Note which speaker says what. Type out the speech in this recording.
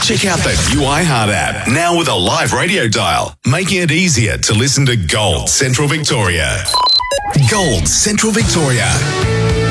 Speaker 1: Check out the new iHeart app, now with a live radio dial, making it easier to listen to Gold Central Victoria. Gold Central Victoria.